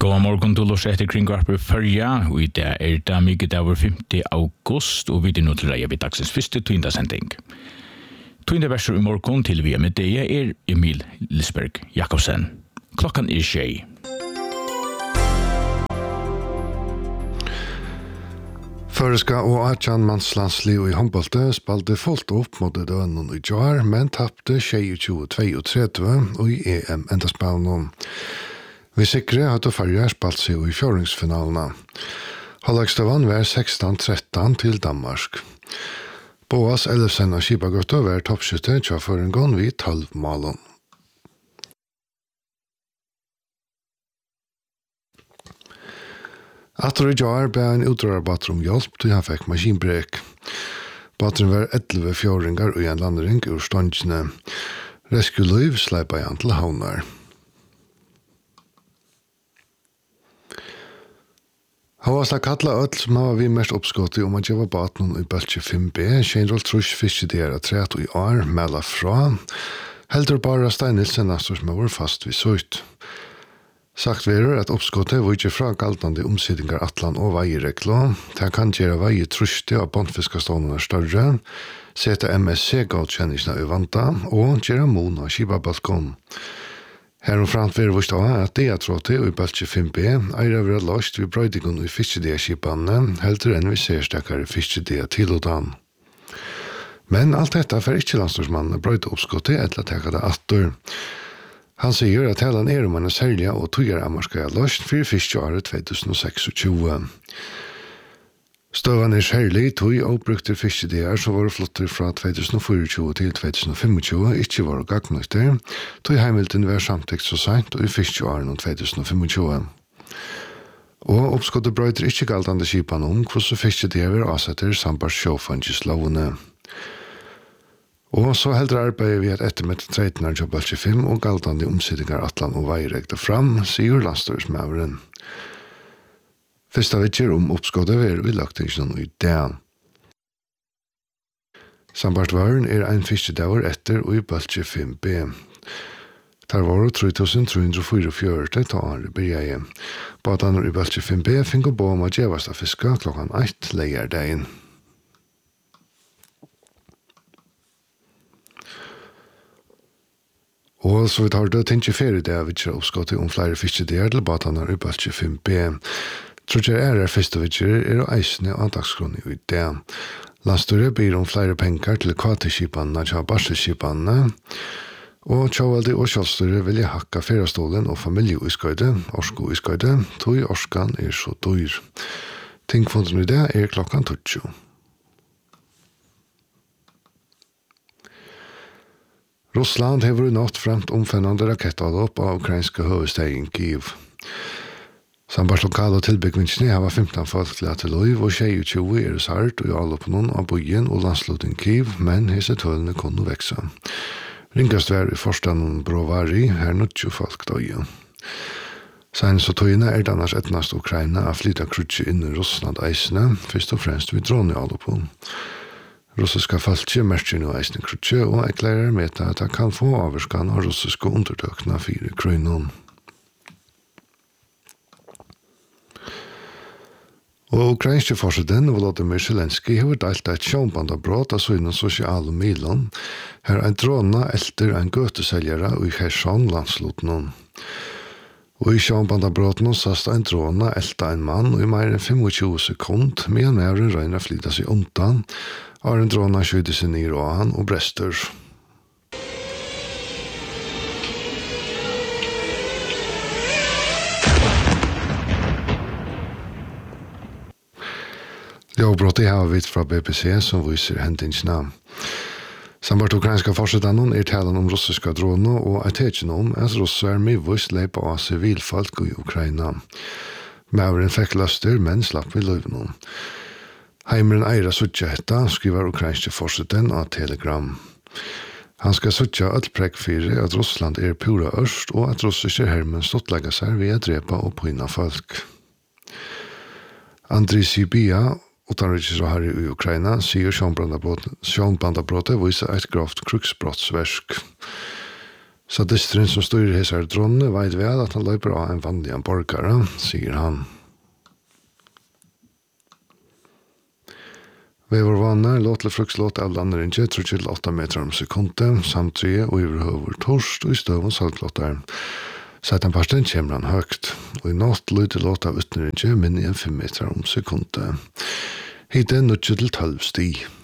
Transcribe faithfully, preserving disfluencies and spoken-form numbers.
God morgon till oss efter kringvarper förja och det är det mycket över femte august och vi är nu till det vid dagsens första tvindasändning. Tvindaverser i morgon till vi med det är Emil Lisberg Jakobsen. Klockan är tjej. Føreska og Atjan mannslandsliv i håndbolte spalte fullt opp mot det døgnen i jar, men tappte tjueto trettito og i E M endaspavnen. Vi sikre at det farger spalt seg i fjordingsfinalene. Halvdagsdagen var sexton tretton til Danmark. Boas Ellefsen og Kibagøtta var toppskytte til for en gang vid tolv malen. Atter i jar ble en utrørerbatter om hjelp til han fikk maskinbrek. Batteren var elleve fjordingar og en landring ur ståndsene. Rescue Liv sleipa han til havnar. Han var snakk kalla öll som var vi mest oppskottet om at jeg var baten i Bølge fem B, Kjeinroll Trusch fiskidera tret og i år, mella fra. Heldur bara Steinilsen Nastor som var fast vid søyt. Sagt verer at oppskottet var ikke fra galtande omsidingar atlan og veiregler. Det kan gjøre veie truste av båndfiskastånene større, sette M S C-godkjenningsene i vanta og gjøre mon av skibabalkon. Her og framt verer vist av at det er trådte og i Bølge fem B er over at løst ved brøydingen i fiskedea-skipene, heldur enn vi ser stekkere fiskedea-tilodan. Men alt dette får ikke landstorsmannen brøyde oppskottet etter at jeg det atter. Han sier at helan er om han er særlig og togjer amarska er løst for fiskeåret tjuetusen tjueseks. Støvan er særlig tog og brukte fiskedier som var flotter fra tjuetusen tjuefire til tjuetusen tjuefem, ikke var gagnøkter, tog heimilten var samtidig så sent og i fiskeåret tjuetusen tjuefem. Og oppskottet brøyder ikke galtande kipan om hvordan fiskedier var avsetter sambart sjåfangeslovene. Og så heldre arbeider vi at etter med treitnar til Bølge fem og galtande omsidingar atlan og veiregte fram, sier landstorsmæveren. Fyrsta vittjer om oppskottet var villagtingen i det. Sambart varen er ein fiskedager etter og i Bølge fem B. Der var det tre tusen tre hundre fyrtifire ta andre bergjeie. Badaner i Bølge fem B finner på om at gjevast av fiska klokkan ett leier dagen. Og så vi tar det tenke ferie det vi ikke oppskottet om flere fiskedier til badaner i Bølge fem B. Tror jeg er første vittjer er å eisne og antakskroni i det. Landstore ber om flere penger til kvateskipene til barselskipene, og Tjåvaldi og Kjølstore vil jeg hakka ferastålen og familieuiskøyde, orsko-uiskøyde, tog orskan er så dyr. Tingfunden i det er klokkan tjueto. Russland har vært nått fremt omfennende rakettallopp av ukrainske høvestegen Kyiv. Sambars lokale og tilbyggvinsene har femton folk til at lov, og tjueto er sart og i alloppnån av byen og landsluten Kyiv, men hese tølene kunne vekse. Ringast var i forstanden Brovari, her nødtjo folk døye. Senest og tøyene er det annars etnast Ukraina av flytta krutje inn i Russland eisene, først og fremst ved drone i alloppnån. Russiska falske merker nå eisne krutje, og erklærer med at det kan få averskan av russiske undertøkene fire krøynen. Og ukrainske forsiden, Volodymyr Zelensky, har delt et sjånbandabrott av sånne sosiale milen. Her er en drone etter en gøteseljere i Kherson landslutnen. Og i sjånbandabrotten sast en drone elta en mann og i mer enn tjuefem sekund, medan mæren røyner flytta seg undan, har en drone skjøyde seg ned av han og brester. Lovbrottet har vi fra B B C som viser hendingsene. Sambart ukrainska forsetanen er talen om russiska droner og er tegjen om at russar medvist leipa av civilfolk i Ukraina. Mæveren fikk løster, men slapp vi løyven. Heimeren Eira Suttja hetta skriver ukrainske forseten av Telegram. Han skal suttja alt prekfire at Russland er pura øst og at russiske hermen stottlegger seg ved å drepa og pøyna folk. Andriy Sibia utanriksråd i Ukraina sier sjånbandabrottet viser et grovt krigsbrottsverk. Så distrin som styrer hesar dronne vet vel at han løper av en vanlig borgare, sier han. Vevervannet låt til frukslåt av landerinje tre til åtte meter om sekundet, samtidig og overhover torst og i støven saltlåtar. Sedan parsten kommer han høgt, og i natt lyder låt av utnerinje minne enn fem meter om sekundet. Hit er nødt til tolv sti.